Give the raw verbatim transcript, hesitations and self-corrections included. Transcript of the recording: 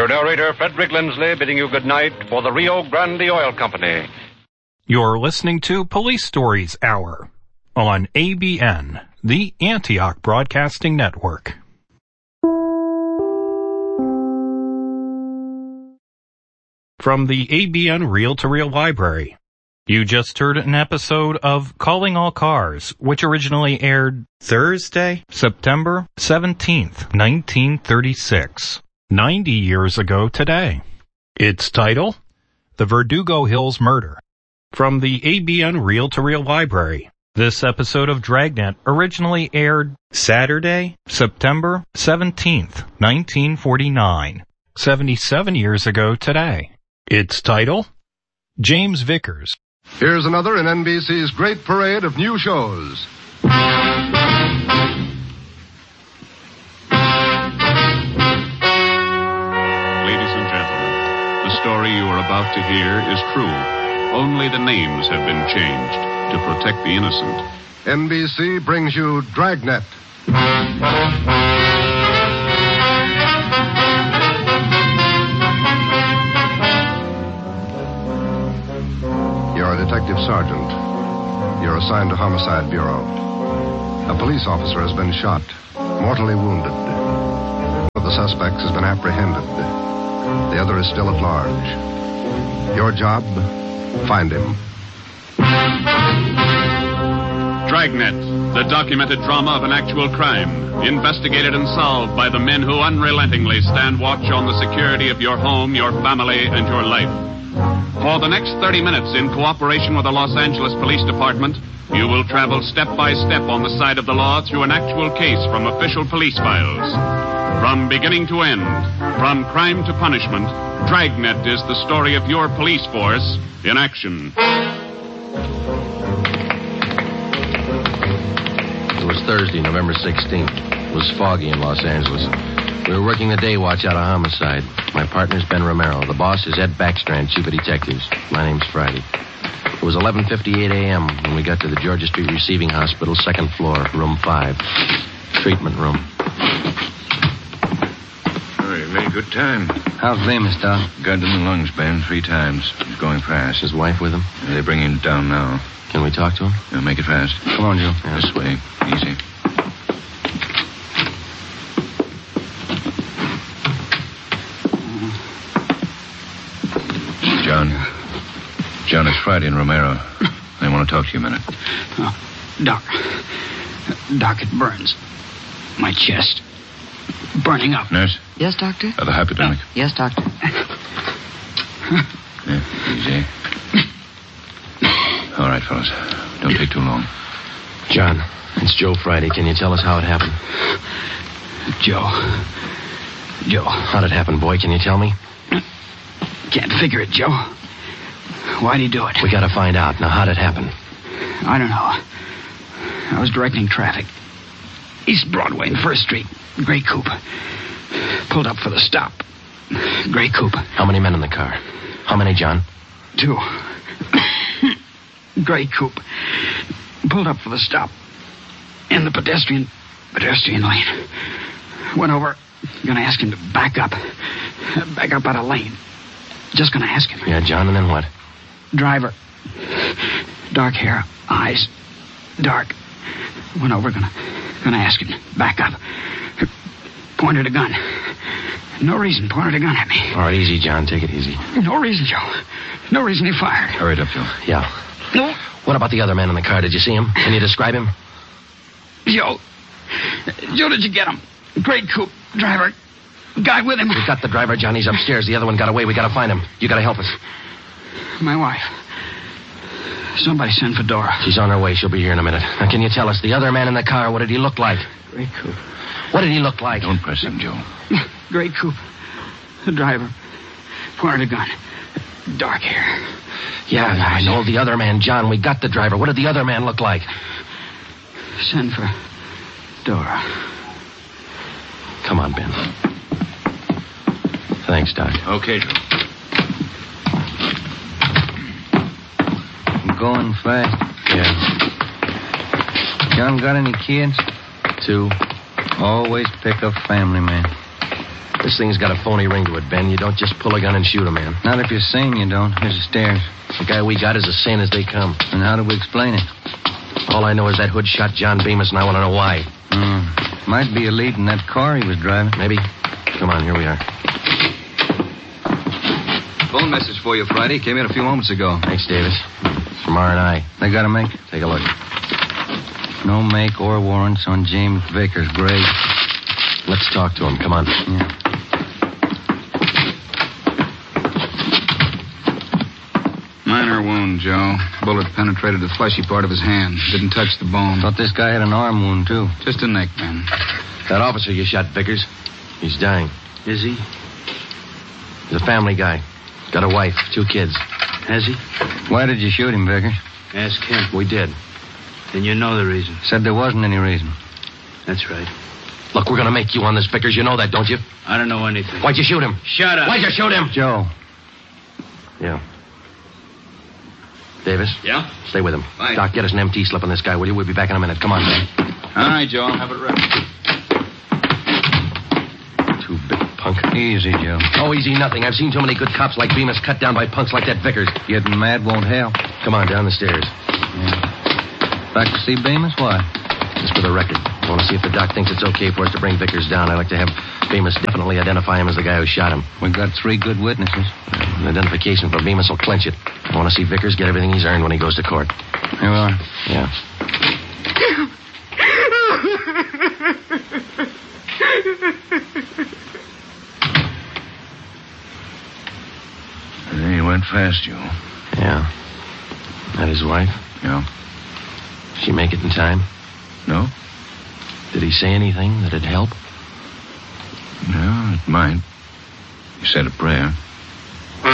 your narrator, Frederick Lindsley, bidding you good night for the Rio Grande Oil Company. You're listening to Police Stories Hour on A B N, the Antioch Broadcasting Network. From the A B N Reel-to-Reel Library, you just heard an episode of Calling All Cars, which originally aired Thursday, September seventeenth, nineteen thirty-six, ninety years ago today. Its title, The Verdugo Hills Murder. From the A B N Reel-to-Reel Library, this episode of Dragnet originally aired Saturday, September seventeenth, nineteen forty-nine, seventy-seven years ago today. Its title, James Vickers. Here's another in N B C's great parade of new shows. Ladies and gentlemen, the story you are about to hear is true. Only the names have been changed to protect the innocent. N B C brings you Dragnet. You're a detective sergeant. You're assigned to Homicide Bureau. A police officer has been shot, mortally wounded. One of the suspects has been apprehended. The other is still at large. Your job, find him. Dragnet, the documented drama of an actual crime, investigated and solved by the men who unrelentingly stand watch on the security of your home, your family, and your life. For the next thirty minutes, in cooperation with the Los Angeles Police Department, you will travel step by step on the side of the law through an actual case from official police files. From beginning to end, from crime to punishment, Dragnet is the story of your police force in action. It was Thursday, November sixteenth. It was foggy in Los Angeles. We were working the day watch out of Homicide. My partner's Ben Romero. The boss is Ed Backstrand, chief of detectives. My name's Friday. It was eleven fifty-eight a.m. when we got to the Georgia Street Receiving Hospital, second floor, room five. Treatment room. Very, very good time. How's Lemus, Doc? Got in the lungs, Ben, three times. He's going fast. His wife with him? They bring him down now. Can we talk to him? Yeah, make it fast. Come on, Joe. Yeah. This way. Easy. John. John, it's Friday and Romero. They want to talk to you a minute. Oh, Doc. Doc, it burns. My chest. Burning up. Nurse? Yes, Doctor? Uh, the hypodermic. Yes, Doctor. Yeah, easy. All right, fellas. Don't take too long. John, it's Joe Friday. Can you tell us how it happened? Joe. Joe. How'd it happen, boy? Can you tell me? Can't figure it, Joe. Why'd he do it? We gotta find out. Now, how'd it happen? I don't know. I was directing traffic. East Broadway and First Street. Gray coupe. Pulled up for the stop. Gray coupe. How many men in the car? How many, John? Two. Gray coupe. Pulled up for the stop. In the pedestrian... pedestrian lane. Went over. Gonna ask him to back up. Back up out of lane. Just gonna ask him. Yeah, John, and then what? Driver. Dark hair. Eyes. Dark. Went over, gonna... gonna ask him. Back up. Pointed a gun. No reason. Pointed a gun at me. All right, easy, John. Take it easy. No reason, Joe. No reason he fired. Hurry it up, Joe. Yeah. No. What about the other man in the car? Did you see him? Can you describe him? Joe. Joe, did you get him? Great coupe. Driver. Guy with him. We got the driver, John. He's upstairs. The other one got away. We gotta find him. You gotta help us. My wife. Somebody send for Dora. She's on her way. She'll be here in a minute. Now, can you tell us, the other man in the car, what did he look like? Great coupe. What did he look like? Don't press him, Joe. Great coupe. The driver. Pointed a gun. Dark hair. Yeah, I know. The other man, John. We got the driver. What did the other man look like? Send for Dora. Come on, Ben. Thanks, Doc. Okay, Joe. Going fast. Yeah. John got any kids? Two. Always pick up family, man. This thing's got a phony ring to it, Ben. You don't just pull a gun and shoot a man. Not if you're sane, you don't. Here's the stairs. The guy we got is as sane as they come. And how do we explain it? All I know is that hood shot John Bemis, and I want to know why. Mm. Might be a lead in that car he was driving. Maybe. Come on, here we are. Phone message for you, Friday. Came in a few moments ago. Thanks, Davis. From R and I. They got a make? Take a look. No make or warrants on James Vickers' grave. Let's talk to him. Come on. Yeah. Minor wound, Joe. Bullet penetrated the fleshy part of his hand. Didn't touch the bone. Thought this guy had an arm wound, too. Just a neck, man. That officer you shot, Vickers, he's dying. Is he? He's a family guy. Got a wife, two kids. Has he? Why did you shoot him, Vickers? Ask him. We did. Then you know the reason. Said there wasn't any reason. That's right. Look, we're going to make you on this, Vickers. You know that, don't you? I don't know anything. Why'd you shoot him? Shut up. Why'd you shoot him? Joe. Yeah. Davis? Yeah? Stay with him. Fine. Doc, get us an M T slip on this guy, will you? We'll be back in a minute. Come on, man. All right, Joe. I'll have it ready. Too big punk. Easy, Joe. Oh, easy nothing. I've seen too many good cops like Bemis cut down by punks like that Vickers. Getting mad won't help. Come on, down the stairs. Yeah. Back to see Bemis? Why? Just for the record. I want to see if the doc thinks it's okay for us to bring Vickers down. I'd like to have Bemis definitely identify him as the guy who shot him. We've got three good witnesses. An identification for Bemis will clinch it. I want to see Vickers get everything he's earned when he goes to court. Here we are. Yeah. He went fast, Joe. Yeah. That his wife? Yeah. She make it in time? No? Did he say anything that'd help? No, it might. He said a prayer.